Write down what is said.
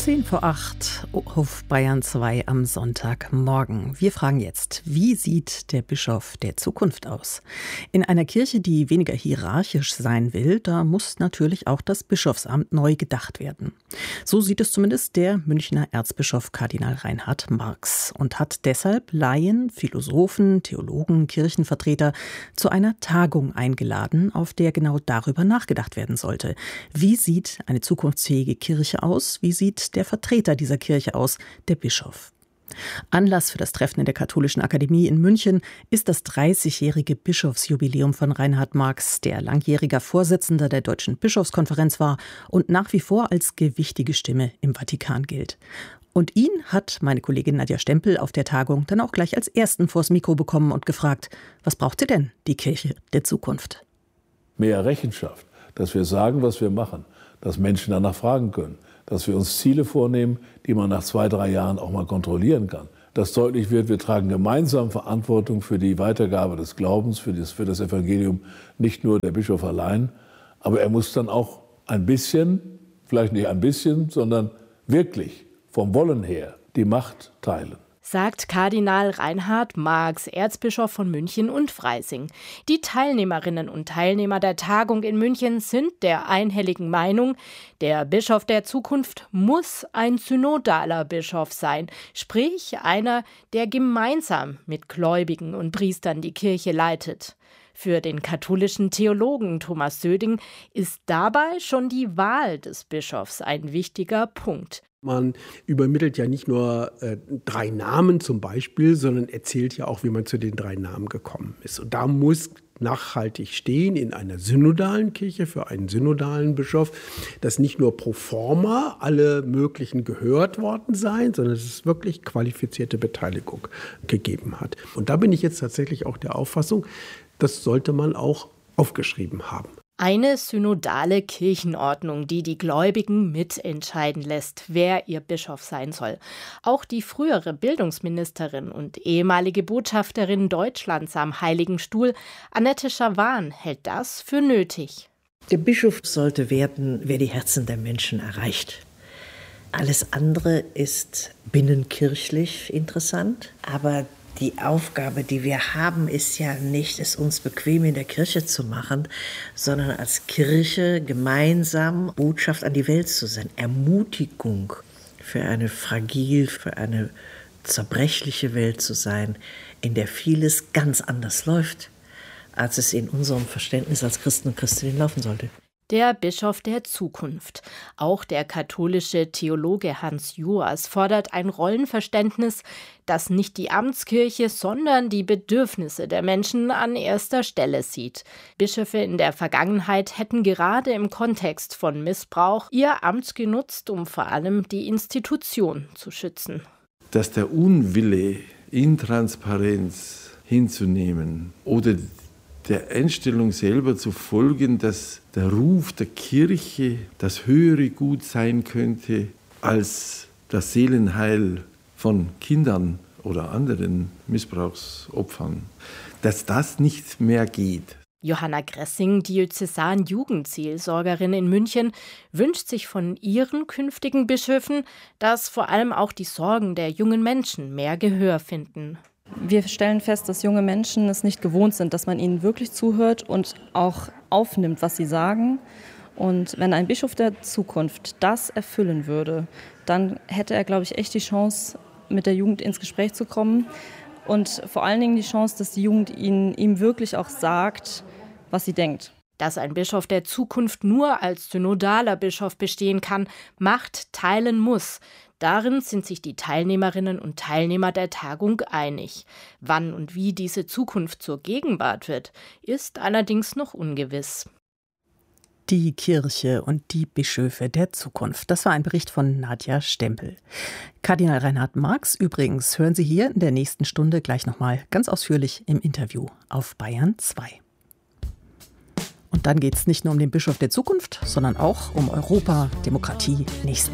7:10 auf Bayern 2 am Sonntagmorgen. Wir fragen jetzt, wie sieht der Bischof der Zukunft aus? In einer Kirche, die weniger hierarchisch sein will, da muss natürlich auch das Bischofsamt neu gedacht werden. So sieht es zumindest der Münchner Erzbischof Kardinal Reinhard Marx und hat deshalb Laien, Philosophen, Theologen, Kirchenvertreter zu einer Tagung eingeladen, auf der genau darüber nachgedacht werden sollte. Wie sieht eine zukunftsfähige Kirche aus? Wie sieht der Vertreter dieser Kirche aus, der Bischof? Anlass für das Treffen in der Katholischen Akademie in München ist das 30-jährige Bischofsjubiläum von Reinhard Marx, der langjähriger Vorsitzender der Deutschen Bischofskonferenz war und nach wie vor als gewichtige Stimme im Vatikan gilt. Und ihn hat meine Kollegin Nadja Stempel auf der Tagung dann auch gleich als ersten vors Mikro bekommen und gefragt, was braucht sie denn, die Kirche der Zukunft? Mehr Rechenschaft, dass wir sagen, was wir machen, dass Menschen danach fragen können, dass wir uns Ziele vornehmen, die man nach 2-3 Jahren auch mal kontrollieren kann. Dass deutlich wird, wir tragen gemeinsam Verantwortung für die Weitergabe des Glaubens, für das Evangelium, nicht nur der Bischof allein. Aber er muss dann auch ein bisschen, vielleicht nicht ein bisschen, sondern wirklich vom Wollen her die Macht teilen. Sagt Kardinal Reinhard Marx, Erzbischof von München und Freising. Die Teilnehmerinnen und Teilnehmer der Tagung in München sind der einhelligen Meinung, der Bischof der Zukunft muss ein synodaler Bischof sein, sprich einer, der gemeinsam mit Gläubigen und Priestern die Kirche leitet. Für den katholischen Theologen Thomas Söding ist dabei schon die Wahl des Bischofs ein wichtiger Punkt. Man übermittelt ja nicht nur 3 Namen zum Beispiel, sondern erzählt ja auch, wie man zu den 3 Namen gekommen ist. Und da muss nachhaltig stehen in einer synodalen Kirche für einen synodalen Bischof, dass nicht nur pro forma alle möglichen gehört worden seien, sondern dass es wirklich qualifizierte Beteiligung gegeben hat. Und da bin ich jetzt tatsächlich auch der Auffassung, das sollte man auch aufgeschrieben haben. Eine synodale Kirchenordnung, die die Gläubigen mitentscheiden lässt, wer ihr Bischof sein soll. Auch die frühere Bildungsministerin und ehemalige Botschafterin Deutschlands am Heiligen Stuhl, Annette Schawan, hält das für nötig. Der Bischof sollte werden, wer die Herzen der Menschen erreicht. Alles andere ist binnenkirchlich interessant, aber die Aufgabe, die wir haben, ist ja nicht, es uns bequem in der Kirche zu machen, sondern als Kirche gemeinsam Botschaft an die Welt zu sein. Ermutigung für eine zerbrechliche Welt zu sein, in der vieles ganz anders läuft, als es in unserem Verständnis als Christen und Christinnen laufen sollte. Der Bischof der Zukunft. Auch der katholische Theologe Hans Joas fordert ein Rollenverständnis, das nicht die Amtskirche, sondern die Bedürfnisse der Menschen an erster Stelle sieht. Bischöfe in der Vergangenheit hätten gerade im Kontext von Missbrauch ihr Amt genutzt, um vor allem die Institution zu schützen. Dass der Unwille, Intransparenz hinzunehmen oder der Einstellung selber zu folgen, dass der Ruf der Kirche das höhere Gut sein könnte als das Seelenheil von Kindern oder anderen Missbrauchsopfern, dass das nicht mehr geht. Johanna Gressing, Diözesan-Jugendseelsorgerin in München, wünscht sich von ihren künftigen Bischöfen, dass vor allem auch die Sorgen der jungen Menschen mehr Gehör finden. Wir stellen fest, dass junge Menschen es nicht gewohnt sind, dass man ihnen wirklich zuhört und auch aufnimmt, was sie sagen. Und wenn ein Bischof der Zukunft das erfüllen würde, dann hätte er, glaube ich, echt die Chance, mit der Jugend ins Gespräch zu kommen. Und vor allen Dingen die Chance, dass die Jugend ihm wirklich auch sagt, was sie denkt. Dass ein Bischof der Zukunft nur als synodaler Bischof bestehen kann, Macht teilen muss. Darin sind sich die Teilnehmerinnen und Teilnehmer der Tagung einig. Wann und wie diese Zukunft zur Gegenwart wird, ist allerdings noch ungewiss. Die Kirche und die Bischöfe der Zukunft. Das war ein Bericht von Nadja Stempel. Kardinal Reinhard Marx übrigens hören Sie hier in der nächsten Stunde gleich nochmal ganz ausführlich im Interview auf Bayern 2. Und dann geht es nicht nur um den Bischof der Zukunft, sondern auch um Europa, Demokratie, Nächstenliebe.